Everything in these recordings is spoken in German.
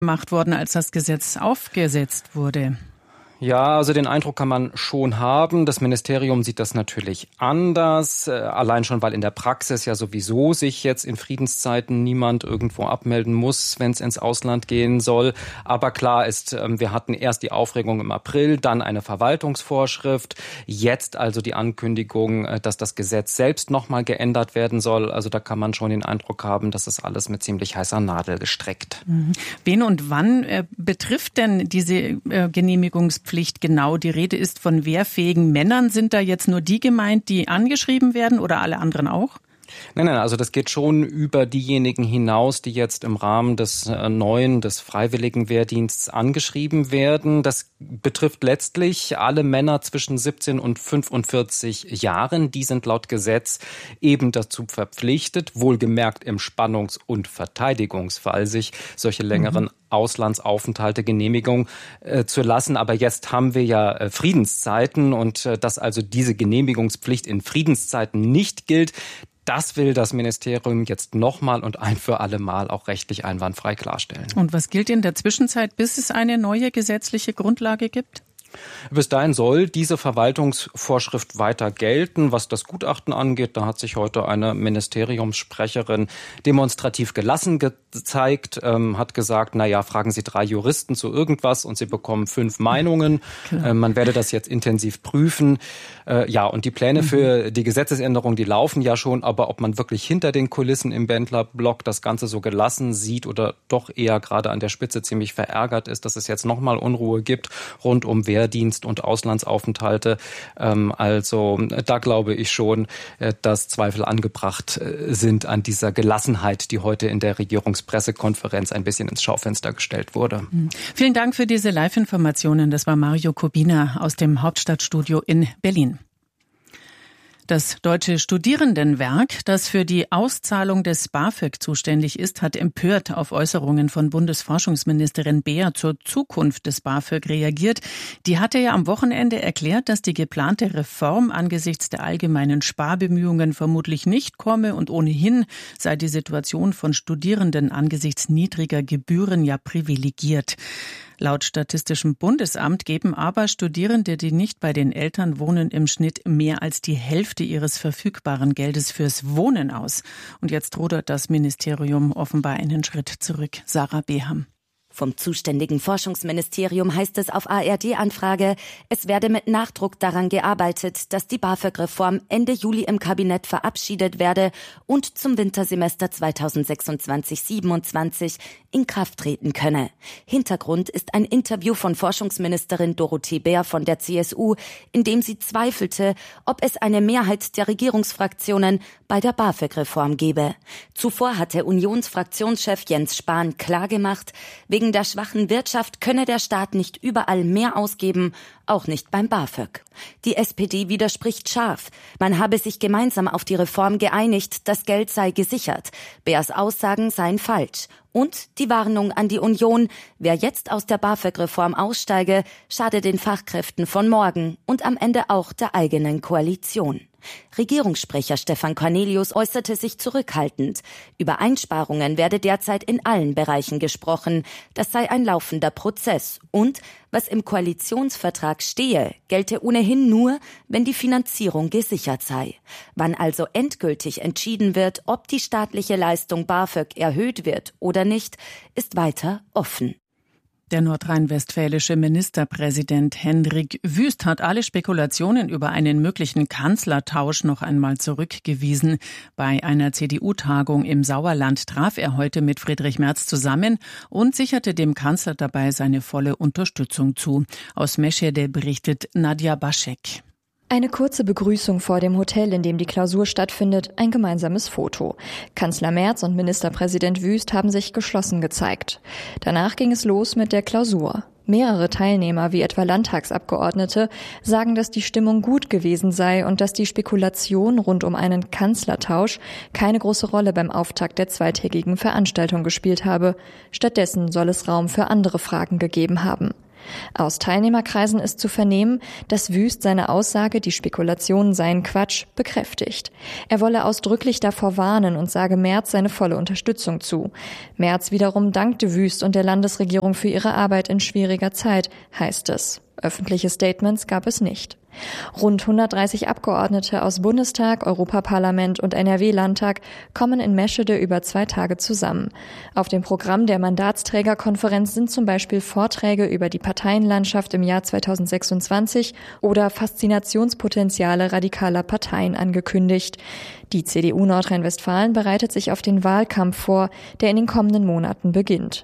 gemacht worden, als das Gesetz aufgesetzt wurde. Ja, also den Eindruck kann man schon haben. Das Ministerium sieht das natürlich anders. Allein schon, weil in der Praxis ja sowieso sich jetzt in Friedenszeiten niemand irgendwo abmelden muss, wenn es ins Ausland gehen soll. Aber klar ist, wir hatten erst die Aufregung im April, dann eine Verwaltungsvorschrift. Jetzt also die Ankündigung, dass das Gesetz selbst nochmal geändert werden soll. Also da kann man schon den Eindruck haben, dass das alles mit ziemlich heißer Nadel gestrickt. Wen und wann betrifft denn diese Genehmigungspflicht genau? Die Rede ist von wehrfähigen Männern. Sind da jetzt nur die gemeint, die angeschrieben werden oder alle anderen auch? Nein, also das geht schon über diejenigen hinaus, die jetzt im Rahmen des freiwilligen Wehrdienstes angeschrieben werden. Das betrifft letztlich alle Männer zwischen 17 und 45 Jahren. Die sind laut Gesetz eben dazu verpflichtet, wohlgemerkt im Spannungs- und Verteidigungsfall, sich solche längeren Auslandsaufenthalte Genehmigung zu lassen. Aber jetzt haben wir ja Friedenszeiten und dass also diese Genehmigungspflicht in Friedenszeiten nicht gilt, das will das Ministerium jetzt nochmal und ein für alle Mal auch rechtlich einwandfrei klarstellen. Und was gilt in der Zwischenzeit, bis es eine neue gesetzliche Grundlage gibt? Bis dahin soll diese Verwaltungsvorschrift weiter gelten. Was das Gutachten angeht, da hat sich heute eine Ministeriumssprecherin demonstrativ gelassen gezeigt, hat gesagt, fragen Sie 3 Juristen zu irgendwas und Sie bekommen 5 Meinungen. Man werde das jetzt intensiv prüfen. Und die Pläne für die Gesetzesänderung, die laufen ja schon, aber ob man wirklich hinter den Kulissen im Bendler-Block das Ganze so gelassen sieht oder doch eher gerade an der Spitze ziemlich verärgert ist, dass es jetzt nochmal Unruhe gibt rund um Wehrdienst und Auslandsaufenthalte. Da glaube ich schon, dass Zweifel angebracht sind an dieser Gelassenheit, die heute in der Regierungspressekonferenz ein bisschen ins Schaufenster gestellt wurde. Vielen Dank für diese Live-Informationen. Das war Mario Kubina aus dem Hauptstadtstudio in Berlin. Das Deutsche Studierendenwerk, das für die Auszahlung des BAföG zuständig ist, hat empört auf Äußerungen von Bundesforschungsministerin Beer zur Zukunft des BAföG reagiert. Die hatte ja am Wochenende erklärt, dass die geplante Reform angesichts der allgemeinen Sparbemühungen vermutlich nicht komme und ohnehin sei die Situation von Studierenden angesichts niedriger Gebühren ja privilegiert. Laut Statistischem Bundesamt geben aber Studierende, die nicht bei den Eltern wohnen, im Schnitt mehr als die Hälfte ihres verfügbaren Geldes fürs Wohnen aus. Und jetzt rudert das Ministerium offenbar einen Schritt zurück. Sarah Beham. Vom zuständigen Forschungsministerium heißt es auf ARD-Anfrage, es werde mit Nachdruck daran gearbeitet, dass die BAföG-Reform Ende Juli im Kabinett verabschiedet werde und zum Wintersemester 2026/27 in Kraft treten könne. Hintergrund ist ein Interview von Forschungsministerin Dorothee Bär von der CSU, in dem sie zweifelte, ob es eine Mehrheit der Regierungsfraktionen bei der BAföG-Reform gebe. Zuvor hatte Unionsfraktionschef Jens Spahn klargemacht, wegen der schwachen Wirtschaft könne der Staat nicht überall mehr ausgeben, auch nicht beim BAföG. Die SPD widerspricht scharf. Man habe sich gemeinsam auf die Reform geeinigt, das Geld sei gesichert. Beers Aussagen seien falsch. Und die Warnung an die Union, wer jetzt aus der BAföG-Reform aussteige, schade den Fachkräften von morgen und am Ende auch der eigenen Koalition. Regierungssprecher Stefan Cornelius äußerte sich zurückhaltend. Über Einsparungen werde derzeit in allen Bereichen gesprochen. Das sei ein laufender Prozess. Und was im Koalitionsvertrag stehe, gelte ohnehin nur, wenn die Finanzierung gesichert sei. Wann also endgültig entschieden wird, ob die staatliche Leistung BAföG erhöht wird oder nicht, ist weiter offen. Der nordrhein-westfälische Ministerpräsident Hendrik Wüst hat alle Spekulationen über einen möglichen Kanzlertausch noch einmal zurückgewiesen. Bei einer CDU-Tagung im Sauerland traf er heute mit Friedrich Merz zusammen und sicherte dem Kanzler dabei seine volle Unterstützung zu. Aus Meschede berichtet Nadja Baschek. Eine kurze Begrüßung vor dem Hotel, in dem die Klausur stattfindet, ein gemeinsames Foto. Kanzler Merz und Ministerpräsident Wüst haben sich geschlossen gezeigt. Danach ging es los mit der Klausur. Mehrere Teilnehmer, wie etwa Landtagsabgeordnete, sagen, dass die Stimmung gut gewesen sei und dass die Spekulation rund um einen Kanzlertausch keine große Rolle beim Auftakt der zweitägigen Veranstaltung gespielt habe. Stattdessen soll es Raum für andere Fragen gegeben haben. Aus Teilnehmerkreisen ist zu vernehmen, dass Wüst seine Aussage, die Spekulationen seien Quatsch, bekräftigt. Er wolle ausdrücklich davor warnen und sage Merz seine volle Unterstützung zu. Merz wiederum dankte Wüst und der Landesregierung für ihre Arbeit in schwieriger Zeit, heißt es. Öffentliche Statements gab es nicht. Rund 130 Abgeordnete aus Bundestag, Europaparlament und NRW-Landtag kommen in Meschede über 2 Tage zusammen. Auf dem Programm der Mandatsträgerkonferenz sind zum Beispiel Vorträge über die Parteienlandschaft im Jahr 2026 oder Faszinationspotenziale radikaler Parteien angekündigt. Die CDU Nordrhein-Westfalen bereitet sich auf den Wahlkampf vor, der in den kommenden Monaten beginnt.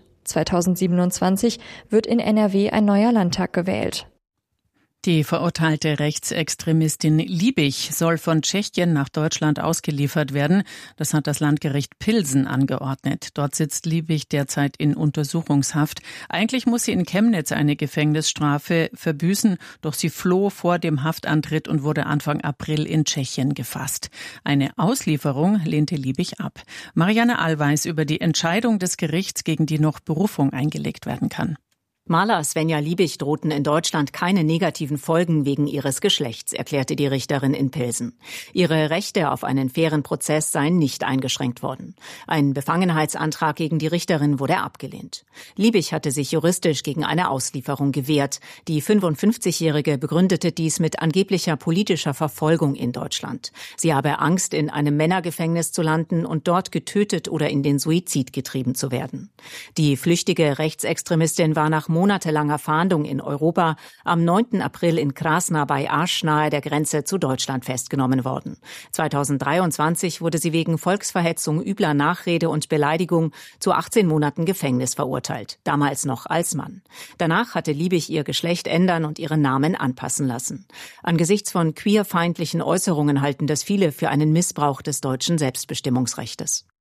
2027 wird in NRW ein neuer Landtag gewählt. Die verurteilte Rechtsextremistin Liebig soll von Tschechien nach Deutschland ausgeliefert werden. Das hat das Landgericht Pilsen angeordnet. Dort sitzt Liebig derzeit in Untersuchungshaft. Eigentlich muss sie in Chemnitz eine Gefängnisstrafe verbüßen, doch sie floh vor dem Haftantritt und wurde Anfang April in Tschechien gefasst. Eine Auslieferung lehnte Liebig ab. Marianne Allweis über die Entscheidung des Gerichts, gegen die noch Berufung eingelegt werden kann. Maler Svenja Liebig drohten in Deutschland keine negativen Folgen wegen ihres Geschlechts, erklärte die Richterin in Pilsen. Ihre Rechte auf einen fairen Prozess seien nicht eingeschränkt worden. Ein Befangenheitsantrag gegen die Richterin wurde abgelehnt. Liebig hatte sich juristisch gegen eine Auslieferung gewehrt. Die 55-Jährige begründete dies mit angeblicher politischer Verfolgung in Deutschland. Sie habe Angst, in einem Männergefängnis zu landen und dort getötet oder in den Suizid getrieben zu werden. Die flüchtige Rechtsextremistin war nach monatelanger Fahndung in Europa am 9. April in Krasna bei Asch nahe der Grenze zu Deutschland festgenommen worden. 2023 wurde sie wegen Volksverhetzung, übler Nachrede und Beleidigung zu 18 Monaten Gefängnis verurteilt, damals noch als Mann. Danach hatte Liebig ihr Geschlecht ändern und ihren Namen anpassen lassen. Angesichts von queerfeindlichen Äußerungen halten das viele für einen Missbrauch des deutschen Selbstbestimmungsrechtes.